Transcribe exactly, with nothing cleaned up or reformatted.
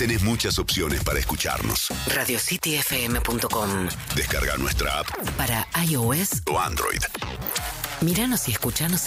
tenés muchas opciones para escucharnos. radio city f m punto com. Descarga nuestra app Para iOS o Android. Míranos y escuchanos